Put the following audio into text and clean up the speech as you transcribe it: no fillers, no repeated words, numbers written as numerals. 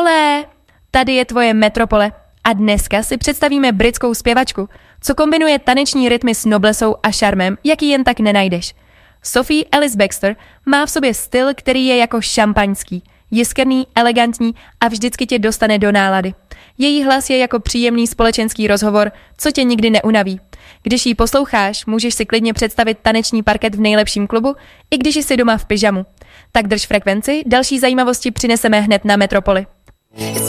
Olé! Tady je tvoje Metropole a dneska si představíme britskou zpěvačku, co kombinuje taneční rytmy s noblesou a šarmem, jaký jen tak nenajdeš. Sophie Ellis-Bextor má v sobě styl, který je jako šampaňský, jiskrný, elegantní a vždycky tě dostane do nálady. Její hlas je jako příjemný společenský rozhovor, co tě nikdy neunaví. Když ji posloucháš, můžeš si klidně představit taneční parket v nejlepším klubu, i když jsi doma v pyžamu. Tak drž frekvenci, další zajímavosti přineseme hned na Metropoli.